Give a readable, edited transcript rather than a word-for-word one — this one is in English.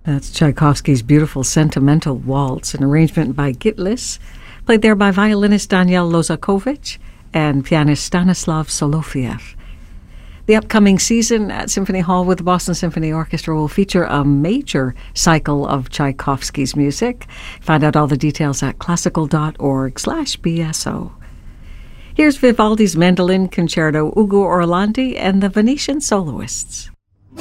That's Tchaikovsky's beautiful Sentimental Waltz, an arrangement by Gitlis, played there by violinist Daniel Lozakovich and pianist Stanislav Solofiev. The upcoming season at Symphony Hall with the Boston Symphony Orchestra will feature a major cycle of Tchaikovsky's music. Find out all the details at classical.org/BSO. Here's Vivaldi's Mandolin Concerto, Ugo Orlandi and the Venetian Soloists.